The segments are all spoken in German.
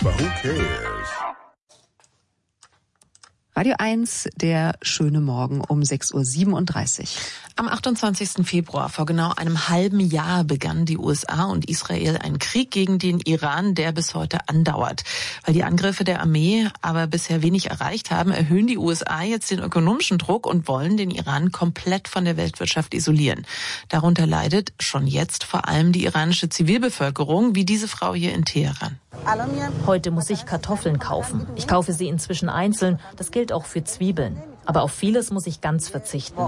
but who cares? Radio 1, der schöne Morgen um 6.37 Uhr. Am 28. Februar, vor genau einem halben Jahr, begannen die USA und Israel einen Krieg gegen den Iran, der bis heute andauert. Weil die Angriffe der Armee aber bisher wenig erreicht haben, erhöhen die USA jetzt den ökonomischen Druck und wollen den Iran komplett von der Weltwirtschaft isolieren. Darunter leidet schon jetzt vor allem die iranische Zivilbevölkerung, wie diese Frau hier in Teheran. Heute muss ich Kartoffeln kaufen. Ich kaufe sie inzwischen einzeln. Das gilt auch für Zwiebeln. Aber auf vieles muss ich ganz verzichten.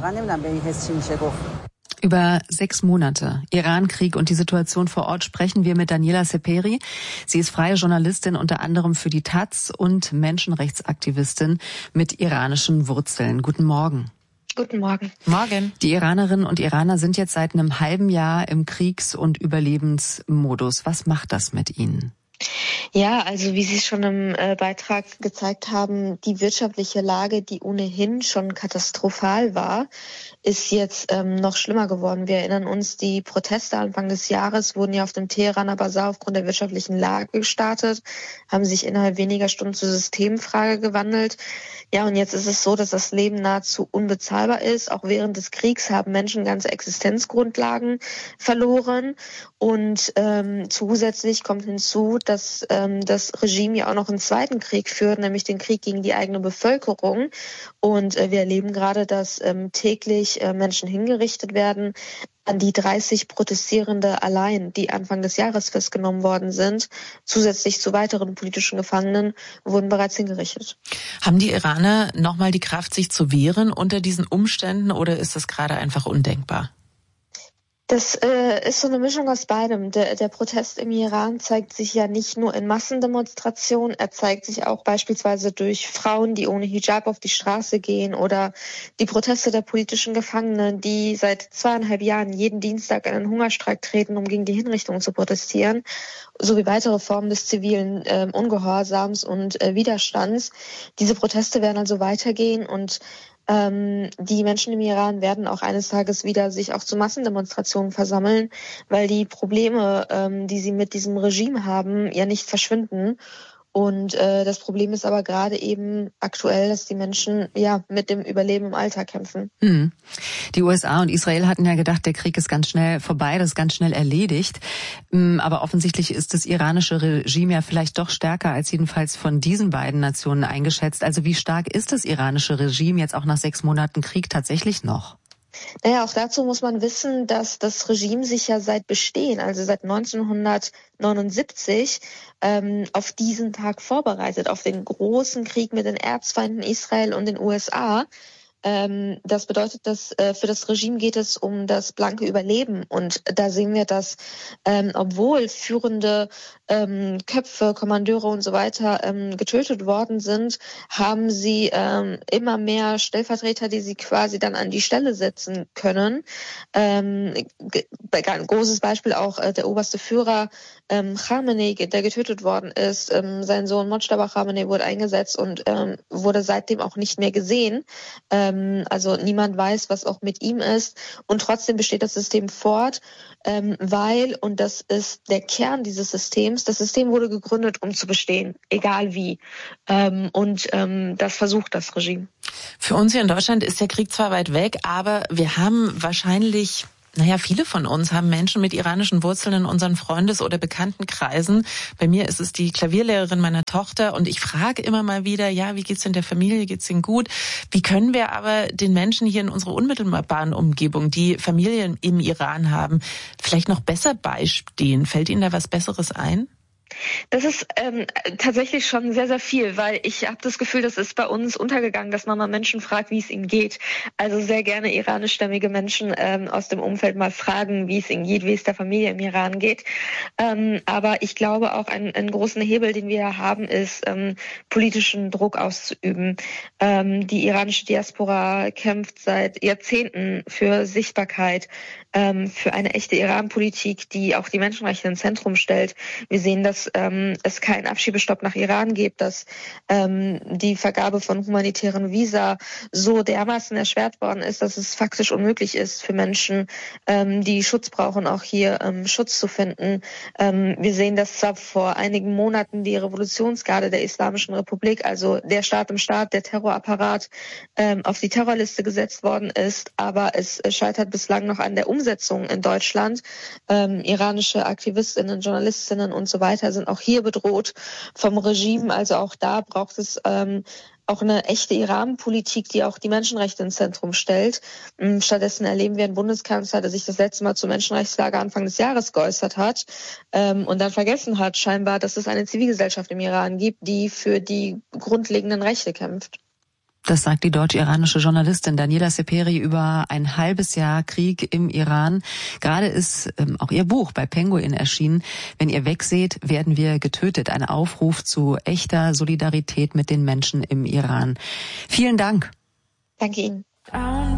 Über 6 Monate Iran-Krieg und die Situation vor Ort sprechen wir mit Daniela Seperi. Sie ist freie Journalistin, unter anderem für die Taz und Menschenrechtsaktivistin mit iranischen Wurzeln. Guten Morgen. Guten Morgen. Morgen. Die Iranerinnen und Iraner sind jetzt seit einem halben Jahr im Kriegs- und Überlebensmodus. Was macht das mit ihnen? Ja, also wie Sie es schon im Beitrag gezeigt haben, die wirtschaftliche Lage, die ohnehin schon katastrophal war, ist jetzt noch schlimmer geworden. Wir erinnern uns, die Proteste Anfang des Jahres wurden ja auf dem Teheraner Basar aufgrund der wirtschaftlichen Lage gestartet, haben sich innerhalb weniger Stunden zur Systemfrage gewandelt. Ja, und jetzt ist es so, dass das Leben nahezu unbezahlbar ist. Auch während des Kriegs haben Menschen ganze Existenzgrundlagen verloren. Und zusätzlich kommt hinzu, dass das Regime ja auch noch einen zweiten Krieg führt, nämlich den Krieg gegen die eigene Bevölkerung. Und wir erleben gerade, dass täglich Menschen hingerichtet werden. An die 30 Protestierende allein, die Anfang des Jahres festgenommen worden sind, zusätzlich zu weiteren politischen Gefangenen, wurden bereits hingerichtet. Haben die Iraner nochmal die Kraft, sich zu wehren unter diesen Umständen, oder ist das gerade einfach undenkbar? Das ist so eine Mischung aus beidem. Der Protest im Iran zeigt sich ja nicht nur in Massendemonstrationen, er zeigt sich auch beispielsweise durch Frauen, die ohne Hijab auf die Straße gehen, oder die Proteste der politischen Gefangenen, die seit 2,5 Jahren jeden Dienstag in einen Hungerstreik treten, um gegen die Hinrichtung zu protestieren, sowie weitere Formen des zivilen Ungehorsams und Widerstands. Diese Proteste werden also weitergehen, und die Menschen im Iran werden auch eines Tages wieder sich auch zu Massendemonstrationen versammeln, weil die Probleme, die sie mit diesem Regime haben, ja nicht verschwinden. Und das Problem ist aber gerade eben aktuell, dass die Menschen ja mit dem Überleben im Alltag kämpfen. Die USA und Israel hatten ja gedacht, der Krieg ist ganz schnell vorbei, das ist ganz schnell erledigt. Aber offensichtlich ist das iranische Regime ja vielleicht doch stärker als jedenfalls von diesen beiden Nationen eingeschätzt. Also wie stark ist das iranische Regime jetzt auch nach 6 Monaten Krieg tatsächlich noch? Naja, auch dazu muss man wissen, dass das Regime sich ja seit Bestehen, also seit 1979, auf diesen Tag vorbereitet, auf den großen Krieg mit den Erzfeinden Israel und den USA. Das bedeutet, dass für das Regime geht es um das blanke Überleben. Und da sehen wir, dass obwohl führende Köpfe, Kommandeure und so weiter getötet worden sind, haben sie immer mehr Stellvertreter, die sie quasi dann an die Stelle setzen können. Ein großes Beispiel auch der oberste Führer Khamenei, der getötet worden ist. Sein Sohn Mojtaba Khamenei wurde eingesetzt und wurde seitdem auch nicht mehr gesehen. Also niemand weiß, was auch mit ihm ist. Und trotzdem besteht das System fort, weil, und das ist der Kern dieses Systems, das System wurde gegründet, um zu bestehen, egal wie. Das versucht das Regime. Für uns hier in Deutschland ist der Krieg zwar weit weg, aber wir haben wahrscheinlich... viele von uns haben Menschen mit iranischen Wurzeln in unseren Freundes- oder Bekanntenkreisen. Bei mir ist es die Klavierlehrerin meiner Tochter, und ich frage immer mal wieder, wie geht's denn der Familie, geht's denen gut? Wie können wir aber den Menschen hier in unserer unmittelbaren Umgebung, die Familien im Iran haben, vielleicht noch besser beistehen? Fällt Ihnen da was Besseres ein? Das ist tatsächlich schon sehr, sehr viel, weil ich habe das Gefühl, das ist bei uns untergegangen, dass man mal Menschen fragt, wie es ihnen geht. Also sehr gerne iranischstämmige Menschen aus dem Umfeld mal fragen, wie es ihnen geht, wie es der Familie im Iran geht. Aber ich glaube auch, einen großen Hebel, den wir haben, ist politischen Druck auszuüben. Die iranische Diaspora kämpft seit Jahrzehnten für Sichtbarkeit, für eine echte Iran-Politik, die auch die Menschenrechte ins Zentrum stellt. Wir sehen das es keinen Abschiebestopp nach Iran gibt, dass die Vergabe von humanitären Visa so dermaßen erschwert worden ist, dass es faktisch unmöglich ist für Menschen, die Schutz brauchen, auch hier Schutz zu finden. Wir sehen, dass zwar vor einigen Monaten die Revolutionsgarde der Islamischen Republik, also der Staat im Staat, der Terrorapparat, auf die Terrorliste gesetzt worden ist, aber es scheitert bislang noch an der Umsetzung in Deutschland. Iranische Aktivistinnen, Journalistinnen und so weiter sind auch hier bedroht vom Regime. Also auch da braucht es auch eine echte Iran-Politik, die auch die Menschenrechte ins Zentrum stellt. Stattdessen erleben wir einen Bundeskanzler, der sich das letzte Mal zur Menschenrechtslage Anfang des Jahres geäußert hat und dann vergessen hat scheinbar, dass es eine Zivilgesellschaft im Iran gibt, die für die grundlegenden Rechte kämpft. Das sagt die deutsch-iranische Journalistin Daniela Seperi über ein halbes Jahr Krieg im Iran. Gerade ist auch ihr Buch bei Penguin erschienen. Wenn ihr wegseht, werden wir getötet. Ein Aufruf zu echter Solidarität mit den Menschen im Iran. Vielen Dank. Danke Ihnen.